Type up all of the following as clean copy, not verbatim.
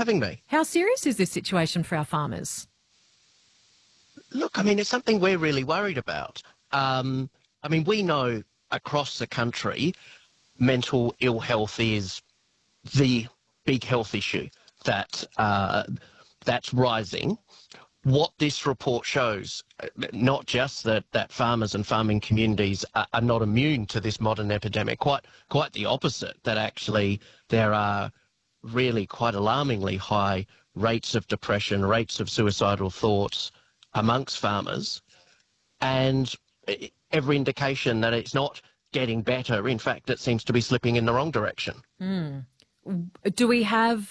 having me. How serious is this situation for our farmers? Look, I mean, it's something we're really worried about. I mean, we know across the country mental ill health is the big health issue that's rising. What this report shows, not just that farmers and farming communities are not immune to this modern epidemic, quite the opposite, that actually there are really quite alarmingly high rates of depression, rates of suicidal thoughts amongst farmers, and every indication that it's not getting better. In fact, it seems to be slipping in the wrong direction. Do we have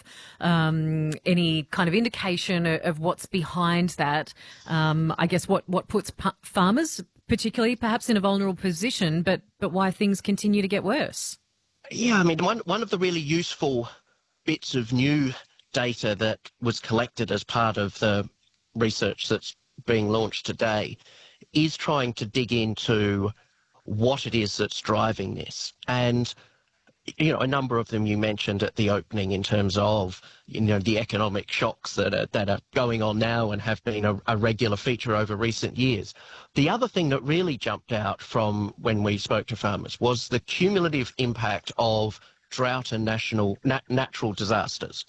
any kind of indication of what's behind that? I guess what puts farmers, particularly perhaps in a vulnerable position, but why things continue to get worse? Yeah, I mean, one of the really useful bits of new data that was collected as part of the research that's being launched today is trying to dig into what it is that's driving this. And a number of them you mentioned at the opening in terms of, the economic shocks that are going on now and have been a regular feature over recent years. The other thing that really jumped out from when we spoke to farmers was the cumulative impact of drought and natural disasters.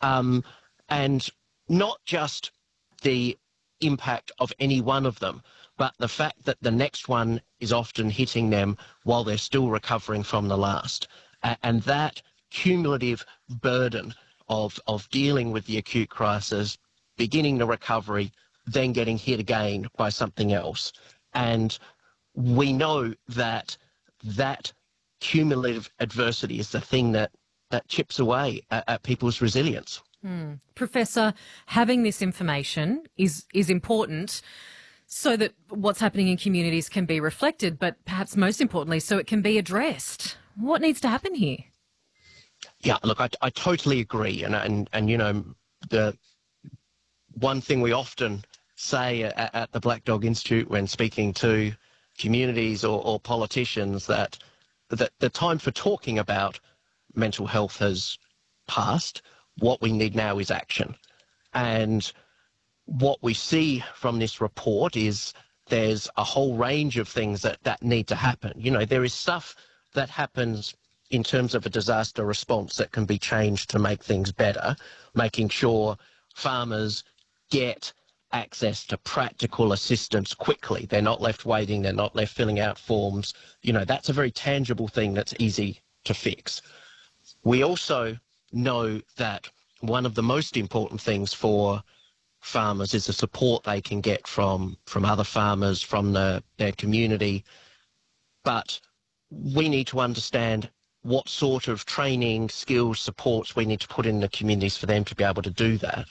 And not just the impact of any one of them, but the fact that the next one is often hitting them while they're still recovering from the last. And that cumulative burden of dealing with the acute crisis, beginning the recovery, then getting hit again by something else. And we know that cumulative adversity is the thing that chips away at people's resilience. Professor, having this information is important so that what's happening in communities can be reflected, but perhaps most importantly, so it can be addressed. What needs to happen here? Yeah, look, I totally agree. And the one thing we often say at the Black Dog Institute when speaking to communities or politicians that the time for talking about mental health has passed. What we need now is action. And what we see from this report is there's a whole range of things that need to happen. There is stuff that happens in terms of a disaster response that can be changed to make things better, making sure farmers get access to practical assistance quickly. They're not left waiting, they're not left filling out forms. That's a very tangible thing that's easy to fix. We also know that one of the most important things for farmers is the support they can get from other farmers, from their community. But we need to understand what sort of training, skills, supports we need to put in the communities for them to be able to do that.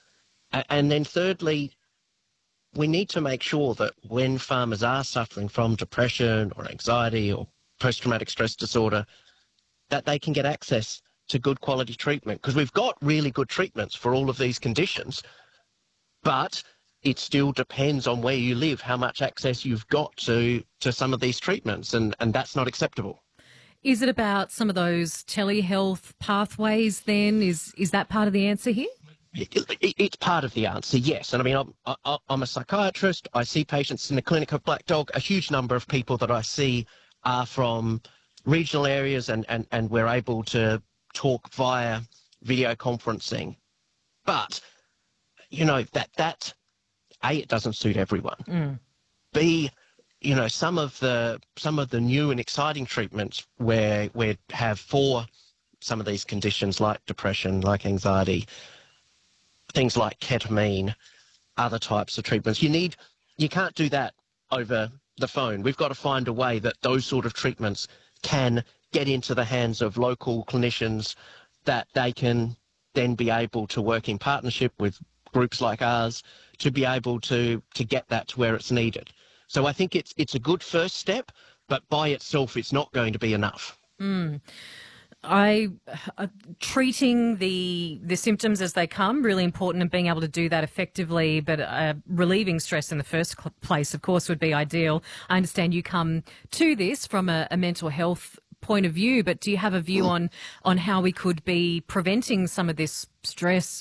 And then thirdly, we need to make sure that when farmers are suffering from depression or anxiety or post-traumatic stress disorder, that they can get access to good quality treatment, because we've got really good treatments for all of these conditions, but it still depends on where you live, how much access you've got to some of these treatments, and that's not acceptable. Is it about some of those telehealth pathways then? Is that part of the answer here? It's part of the answer, yes. And I mean, I'm a psychiatrist. I see patients in the clinic of Black Dog. A huge number of people that I see are from regional areas, and we're able to talk via video conferencing. But, that A, it doesn't suit everyone. B, some of the new and exciting treatments where we have for some of these conditions like depression, like anxiety, things like ketamine, other types of treatments. You can't do that over the phone. We've got to find a way that those sort of treatments can get into the hands of local clinicians, that they can then be able to work in partnership with groups like ours to be able to get that to where it's needed. So I think it's a good first step, but by itself it's not going to be enough. Treating the symptoms as they come, really important, and being able to do that effectively, but relieving stress in the first place, of course, would be ideal. I understand you come to this from a mental health point of view, but do you have a view on how we could be preventing some of this stress,